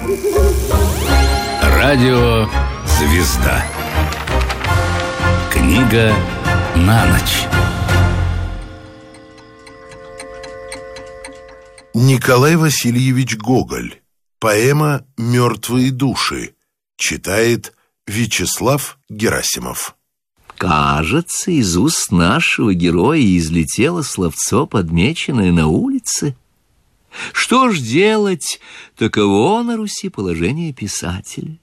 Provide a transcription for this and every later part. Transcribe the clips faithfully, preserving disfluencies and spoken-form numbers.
Радио «Звезда». Книга на ночь. Николай Васильевич Гоголь. Поэма «Мертвые души». Читает Вячеслав Герасимов. Кажется, из уст нашего героя излетело словцо, подмеченное на улице. Что ж делать? Таково на Руси положение писателя.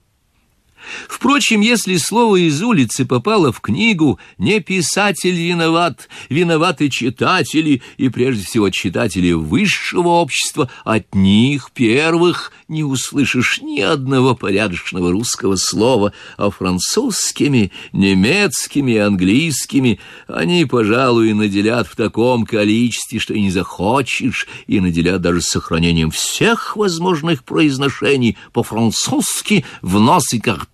Впрочем, если слово из улицы попало в книгу, не писатель виноват, виноваты читатели, и прежде всего читатели высшего общества. От них первых не услышишь ни одного порядочного русского слова, а французскими, немецкими, английскими они, пожалуй, наделят в таком количестве, что и не захочешь, и наделят даже сохранением всех возможных произношений по-французски в нос и картаве,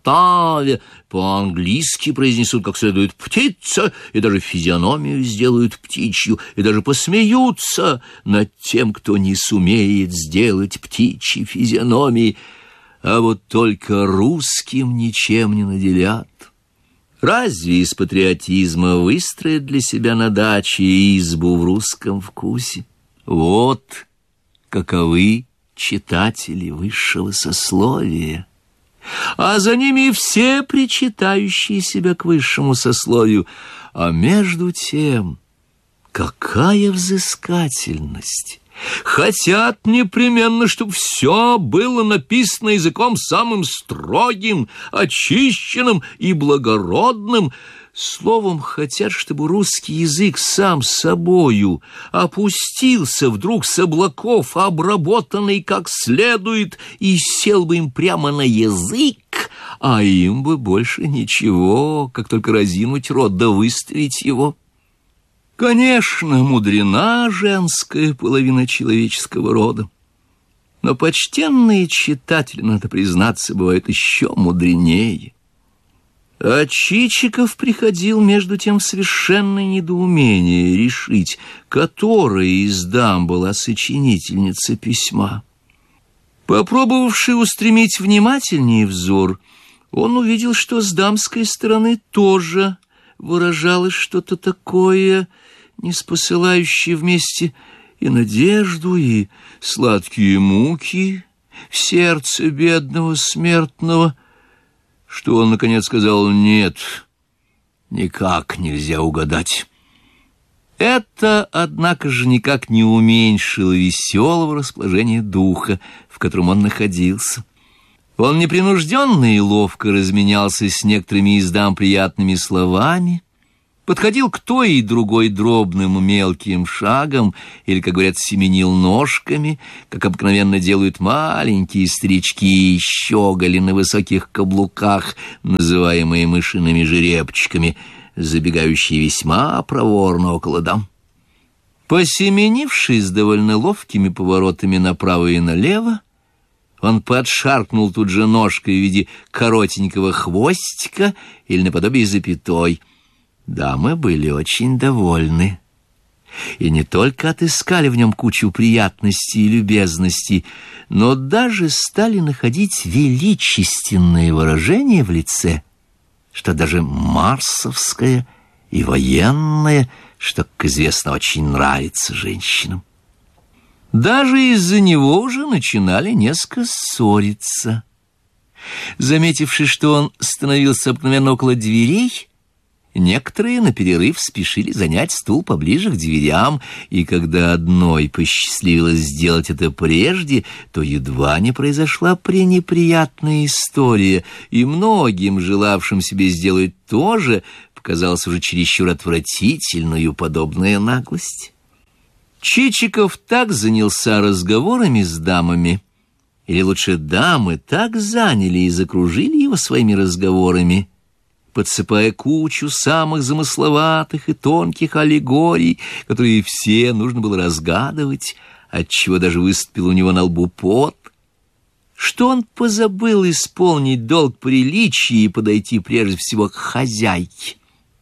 по-английски произнесут как следует «птица», и даже физиономию сделают птичью, и даже посмеются над тем, кто не сумеет сделать птичьи физиономии, а вот только русским ничем не наделят. Разве из патриотизма выстроят для себя на даче избу в русском вкусе? Вот каковы читатели высшего сословия. А за ними все причитающие себя к высшему сословию. А между тем, какая взыскательность! Хотят непременно, чтобы все было написано языком самым строгим, очищенным и благородным. Словом, хотят, чтобы русский язык сам собою опустился вдруг с облаков, обработанный как следует, и сел бы им прямо на язык, а им бы больше ничего, как только разинуть рот да выставить его. Конечно, мудрена женская половина человеческого рода, но почтенные читатели, надо признаться, бывают еще мудренее. А Чичиков приходил между тем в совершенное недоумение решить, которая из дам была сочинительница письма. Попробовавший устремить внимательнее взор, он увидел, что с дамской стороны тоже выражалось что-то такое, неспосылающее вместе и надежду, и сладкие муки в сердце бедного смертного, что он, наконец, сказал «нет, никак нельзя угадать». Это, однако же, никак не уменьшило веселого расположения духа, в котором он находился. Он непринужденно и ловко разменялся с некоторыми из дам приятными словами, подходил к той и другой дробным мелким шагом, или, как говорят, семенил ножками, как обыкновенно делают маленькие старички и щеголи на высоких каблуках, называемые мышиными жеребчиками, забегающие весьма проворно около дам. Посеменившись довольно ловкими поворотами направо и налево, он подшаркнул тут же ножкой в виде коротенького хвостика или наподобие запятой. Дамы были очень довольны, и не только отыскали в нем кучу приятностей и любезностей, но даже стали находить величественные выражения в лице, что даже марсовское и военное, что, как известно, очень нравится женщинам. Даже из-за него уже начинали несколько ссориться. Заметивши, что он становился обыкновенно около дверей, некоторые на перерыв спешили занять стул поближе к дверям, и когда одной посчастливилось сделать это прежде, то едва не произошла пренеприятная история, и многим, желавшим себе сделать то же, показалась уже чересчур отвратительную подобная наглость. Чичиков так занялся разговорами с дамами, или лучше дамы так заняли и закружили его своими разговорами, подсыпая кучу самых замысловатых и тонких аллегорий, которые все нужно было разгадывать, отчего даже выступил у него на лбу пот, что он позабыл исполнить долг приличия и подойти прежде всего к хозяйке.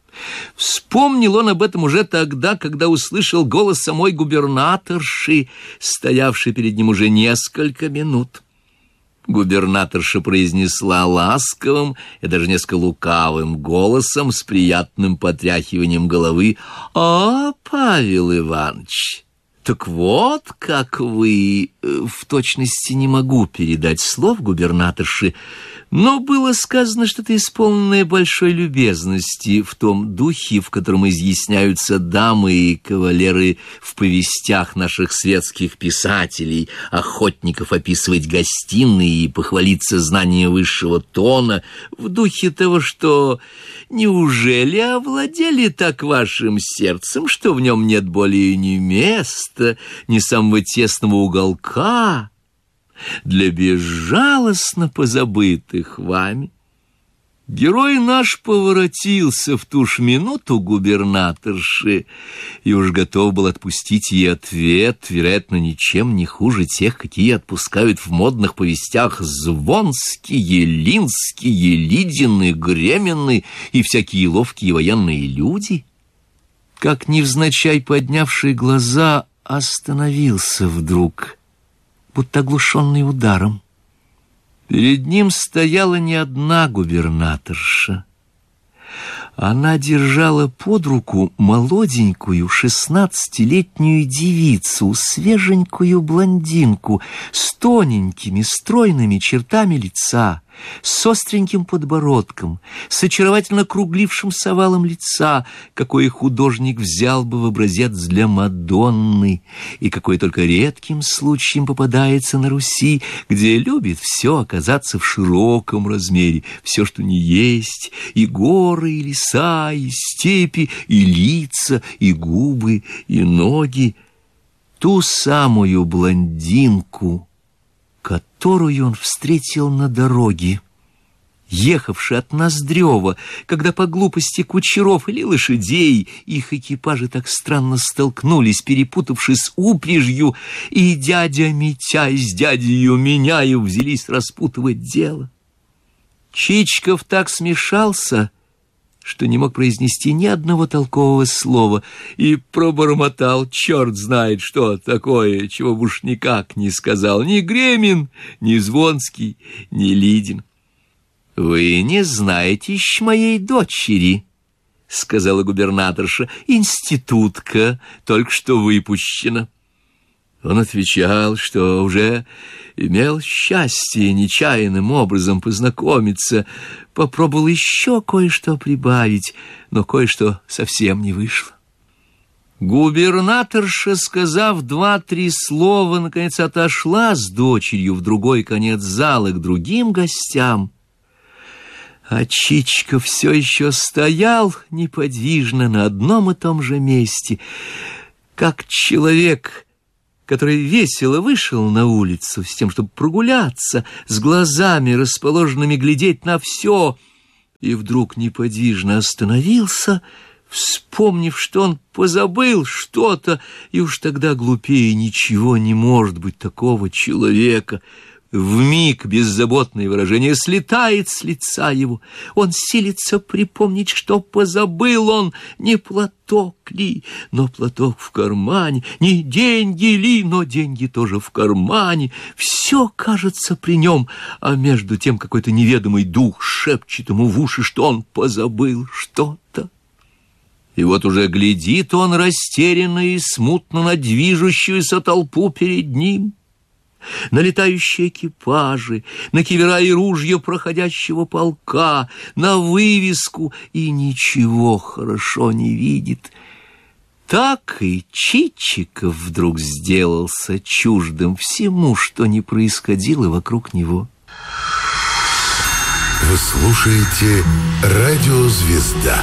Вспомнил он об этом уже тогда, когда услышал голос самой губернаторши, стоявшей перед ним уже несколько минут. Губернаторша произнесла ласковым и даже несколько лукавым голосом с приятным потряхиванием головы: «А, Павел Иванович, так вот как вы...» В точности не могу передать слов губернаторши, но было сказано что-то исполненное большой любезности в том духе, в котором изъясняются дамы и кавалеры в повестях наших светских писателей, охотников описывать гостиные и похвалиться знанием высшего тона, в духе того, что «неужели овладели так вашим сердцем, что в нем нет более ни места, ни самого тесного уголка для безжалостно позабытых вами». Герой наш поворотился в ту ж минуту губернаторши и уж готов был отпустить ей ответ, вероятно, ничем не хуже тех, какие отпускают в модных повестях Звонские, Линские, Лидины, Гремины и всякие ловкие военные люди. Как невзначай поднявший глаза, остановился вдруг, будто оглушенный ударом. Перед ним стояла не одна губернаторша. Она держала под руку молоденькую шестнадцатилетнюю девицу, свеженькую блондинку с тоненькими стройными чертами лица, с остреньким подбородком, с очаровательно круглившимся овалом лица, какой художник взял бы в образец для Мадонны, и какой только редким случаем попадается на Руси, где любит все оказаться в широком размере, все, что не есть, и горы, и леса, и степи, и лица, и губы, и ноги. Ту самую блондинку, которую он встретил на дороге, ехавший от Ноздрева, когда по глупости кучеров или лошадей их экипажи так странно столкнулись, перепутавшись упряжью, и дядя Митяй с дядею Меняю взялись распутывать дело. Чичков так смешался, что не мог произнести ни одного толкового слова, и пробормотал черт знает что такое, чего уж никак не сказал ни Гремин, ни Звонский, ни Лидин. — Вы не знаете еще моей дочери, — сказала губернаторша, — институтка, только что выпущена. Он отвечал, что уже имел счастье нечаянным образом познакомиться, попробовал еще кое-что прибавить, но кое-что совсем не вышло. Губернаторша, сказав два-три слова, наконец отошла с дочерью в другой конец зала к другим гостям, а Чичка все еще стоял неподвижно на одном и том же месте, как человек, который весело вышел на улицу с тем, чтобы прогуляться, с глазами, расположенными глядеть на все, и вдруг неподвижно остановился, вспомнив, что он позабыл что-то, и уж тогда глупее ничего не может быть такого человека. Вмиг беззаботное выражение слетает с лица его. Он силится припомнить, что позабыл он, не платок ли, но платок в кармане, не деньги ли, но деньги тоже в кармане. Все кажется при нем, а между тем какой-то неведомый дух шепчет ему в уши, что он позабыл что-то. И вот уже глядит он растерянно и смутно на движущуюся толпу перед ним, на летающие экипажи, на кивера и ружья проходящего полка, на вывеску, и ничего хорошо не видит. Так и Чичиков вдруг сделался чуждым всему, что не происходило вокруг него. Вы слушаете «Радио Звезда».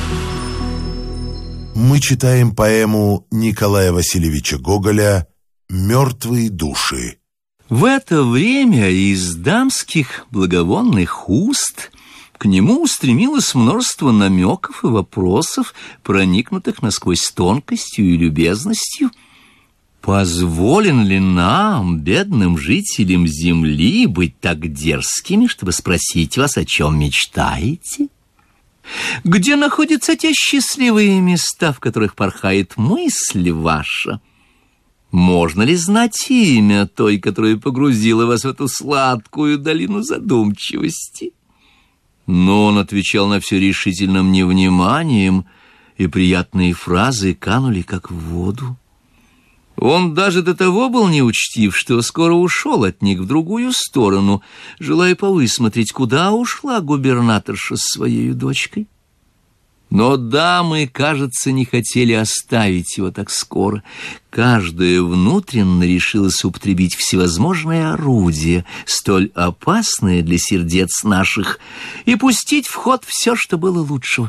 Мы читаем поэму Николая Васильевича Гоголя «Мертвые души». В это время из дамских благовонных уст к нему устремилось множество намеков и вопросов, проникнутых насквозь тонкостью и любезностью. Позволен ли нам, бедным жителям земли, быть так дерзкими, чтобы спросить вас, о чем мечтаете? Где находятся те счастливые места, в которых порхает мысль ваша? Можно ли знать имя той, которая погрузила вас в эту сладкую долину задумчивости? Но он отвечал на все решительным невниманием, и приятные фразы канули как в воду. Он даже до того был неучтив, что скоро ушел от них в другую сторону, желая повысмотреть, куда ушла губернаторша с своей дочкой. Но дамы, кажется, не хотели оставить его так скоро. Каждая внутренно решилась употребить всевозможные орудия, столь опасные для сердец наших, и пустить в ход все, что было лучшего.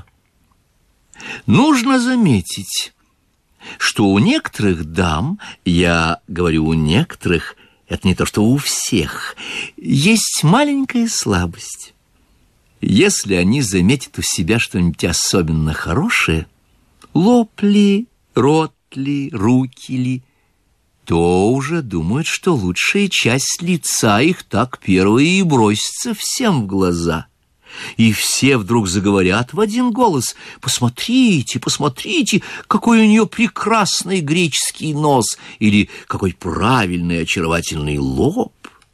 Нужно заметить, что у некоторых дам, я говорю у некоторых, это не то что у всех, есть маленькая слабость. Если они заметят у себя что-нибудь особенно хорошее, лоб ли, рот ли, руки ли, то уже думают, что лучшая часть лица их так первая и бросится всем в глаза. И все вдруг заговорят в один голос: «Посмотрите, посмотрите, какой у нее прекрасный греческий нос!» или «Какой правильный, очаровательный лоб!»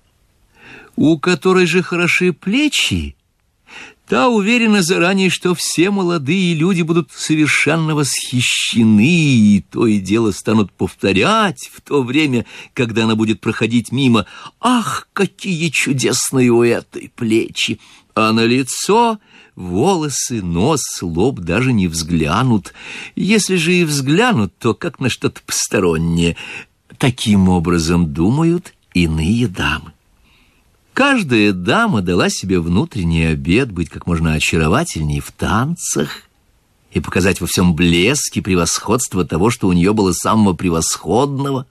У которой же хороши плечи, та уверена заранее, что все молодые люди будут совершенно восхищены, и то и дело станут повторять в то время, когда она будет проходить мимо: «Ах, какие чудесные у этой плечи!» А на лицо, волосы, нос, лоб даже не взглянут. Если же и взглянут, то как на что-то постороннее. Таким образом думают иные дамы. Каждая дама дала себе внутренний обет быть как можно очаровательнее в танцах и показать во всем блеск и превосходство того, что у нее было самого превосходного.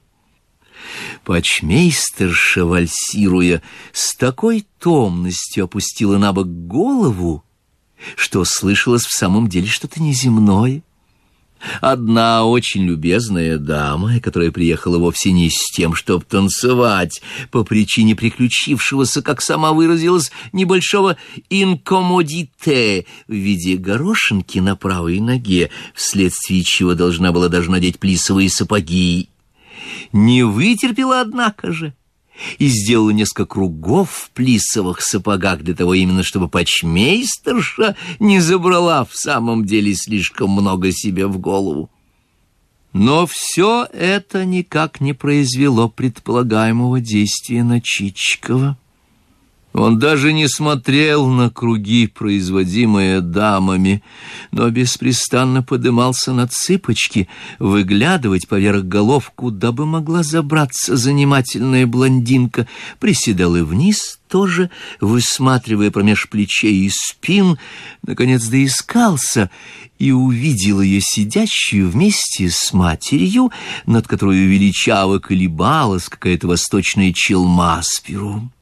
Почмейстерша, вальсируя, с такой томностью опустила на бок голову, что слышалось в самом деле что-то неземное. Одна очень любезная дама, которая приехала вовсе не с тем, чтобы танцевать, по причине приключившегося, как сама выразилась, небольшого инкомодите в виде горошинки на правой ноге, вследствие чего должна была даже надеть плисовые сапоги, не вытерпела, однако же, и сделала несколько кругов в плисовых сапогах для того именно, чтобы почмейстерша не забрала в самом деле слишком много себе в голову. Но все это никак не произвело предполагаемого действия на Чичикова. Он даже не смотрел на круги, производимые дамами, но беспрестанно подымался на цыпочки, выглядывать поверх голов, куда бы могла забраться занимательная блондинка, приседал и вниз тоже, высматривая промеж плечей и спин, наконец доискался и увидел ее сидящую вместе с матерью, над которой величаво колебалась какая-то восточная челма с пером.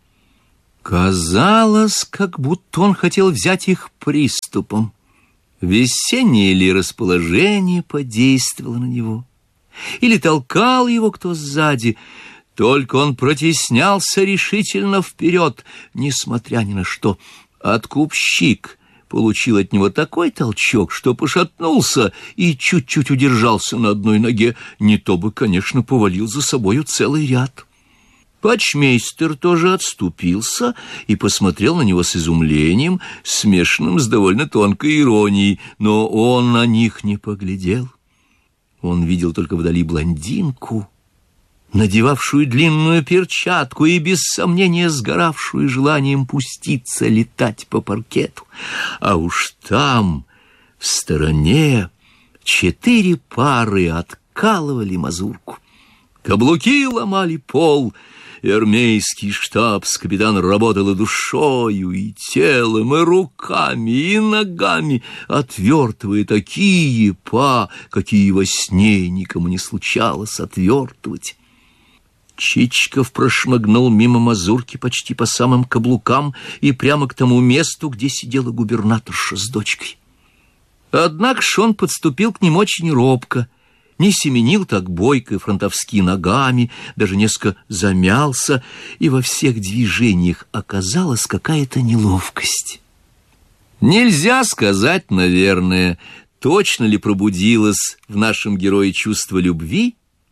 Казалось, как будто он хотел взять их приступом. Весеннее ли расположение подействовало на него? Или толкал его кто сзади? Только он протеснялся решительно вперед, несмотря ни на что. Откупщик получил от него такой толчок, что пошатнулся и чуть-чуть удержался на одной ноге. Не то бы, конечно, повалил за собою целый ряд. Почмейстер тоже отступился и посмотрел на него с изумлением, смешанным с довольно тонкой иронией, но он на них не поглядел. Он видел только вдали блондинку, надевавшую длинную перчатку и без сомнения сгоравшую желанием пуститься летать по паркету. А уж там, в стороне, четыре пары откалывали мазурку. Каблуки ломали пол, и армейский штабс-капитан работал и душою, и телом, и руками, и ногами, отвертывая такие па, какие во сне никому не случалось отвертывать. Чичиков прошмыгнул мимо мазурки почти по самым каблукам и прямо к тому месту, где сидела губернаторша с дочкой. Однако ж он подступил к ним очень робко, не семенил так бойко и фронтовски ногами, даже несколько замялся, и во всех движениях оказалась какая-то неловкость. Нельзя сказать, наверное, точно ли пробудилось в нашем герое чувство любви,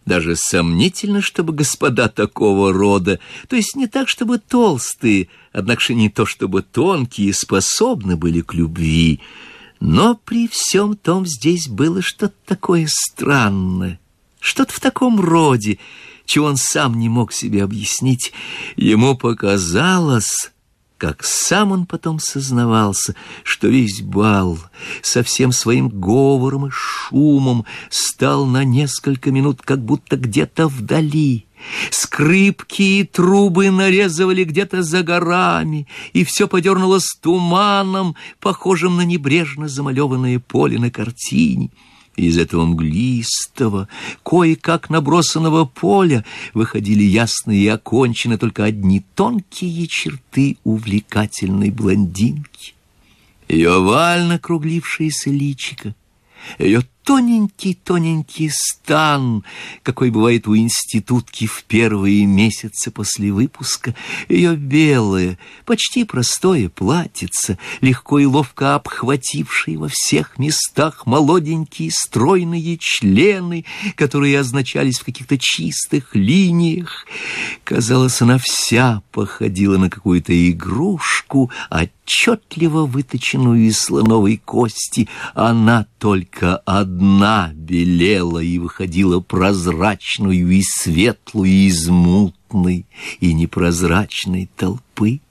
Даже сомнительно, чтобы господа такого рода, то есть не так, чтобы толстые, однако же не то, чтобы тонкие, способны были к любви. Но при всем том здесь было что-то такое странное, что-то в таком роде, чего он сам не мог себе объяснить. Ему показалось, как сам он потом сознавался, что весь бал со всем своим говором и шумом стал на несколько минут как будто где-то вдали. Скрипки и трубы нарезывали где-то за горами, и все подернулось туманом, похожим на небрежно замалеванное поле на картине. Из этого мглистого, кое-как набросанного поля выходили ясные и окончены только одни тонкие черты увлекательной блондинки. Ее овально круглившееся личико, ее тоненький-тоненький стан, какой бывает у институтки в первые месяцы после выпуска, ее белое, почти простое платьице, легко и ловко обхватившие во всех местах молоденькие стройные члены, которые означались в каких-то чистых линиях. Казалось, она вся походила на какую-то игрушку, отчетливо выточенную из слоновой кости. Она только одна Одна белела и выходила прозрачную и светлую из мутной и непрозрачной толпы.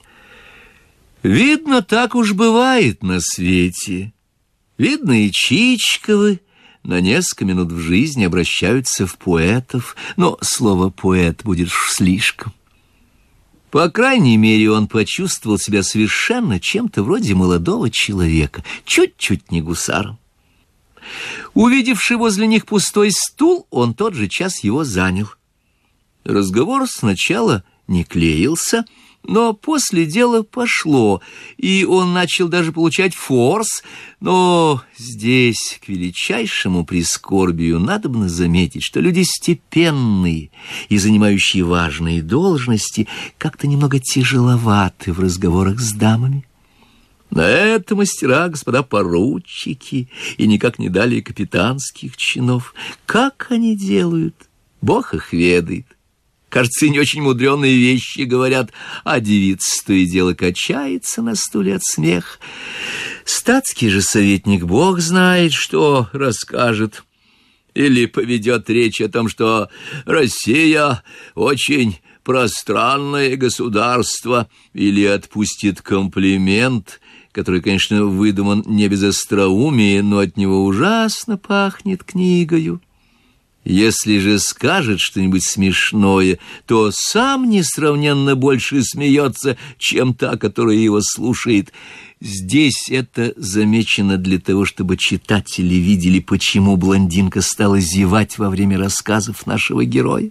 Видно, так уж бывает на свете. Видно, и Чичковы на несколько минут в жизни обращаются в поэтов, но слово «поэт» будет слишком. По крайней мере, он почувствовал себя совершенно чем-то вроде молодого человека, чуть-чуть не гусаром. Увидевший возле них пустой стул, он тот же час его занял. Разговор сначала не клеился, но после дело пошло, и он начал даже получать форс. Но здесь, к величайшему прискорбию, надобно заметить, что люди степенные и занимающие важные должности как-то немного тяжеловаты в разговорах с дамами. На это мастера господа поручики и никак не далее капитанских чинов. Как они делают, Бог их ведает. Кажется, не очень мудреные вещи говорят, а девица то и дело качается на стуле от смеха. Статский же советник Бог знает, что расскажет. Или поведет речь о том, что Россия очень пространное государство, или отпустит комплимент, который, конечно, выдуман не без остроумия, но от него ужасно пахнет книгою. Если же скажет что-нибудь смешное, то сам несравненно больше смеется, чем та, которая его слушает. Здесь это замечено для того, чтобы читатели видели, почему блондинка стала зевать во время рассказов нашего героя.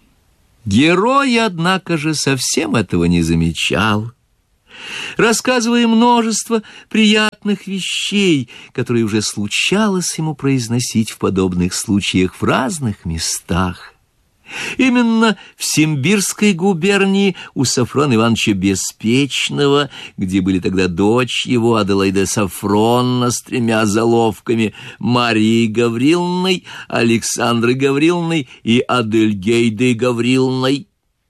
Герой, однако же, совсем этого не замечал, рассказывая множество приятных вещей, которые уже случалось ему произносить в подобных случаях в разных местах. Именно в Симбирской губернии у Сафрона Ивановича Беспечного, где были тогда дочь его Аделаида Сафронна с тремя заловками, Марии Гавриловной, Александры Гавриловной и Адельгейды Гавриловной.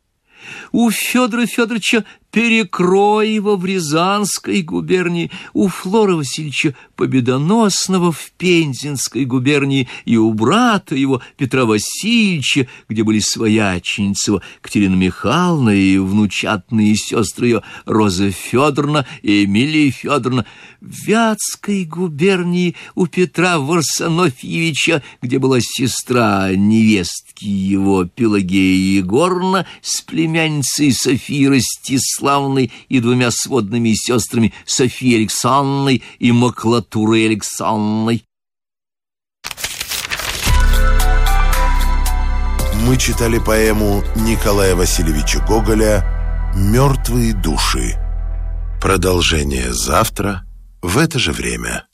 У Федора Федоровича Перекроева в Рязанской губернии, у Флора Васильевича Победоносного в Пензенской губернии и у брата его Петра Васильевича, где были свояченица Катерина Михайловна и внучатные сестры ее Роза Федоровна и Эмилия Федоровна, в Вятской губернии у Петра Варсонофьевича, где была сестра невестки его Пелагея Егоровна с племянницей Софией Ростиславной и двумя сводными сестрами Софией Александровной и Маклатурой Александровной. Мы читали поэму Николая Васильевича Гоголя «Мертвые души». Продолжение завтра в это же время.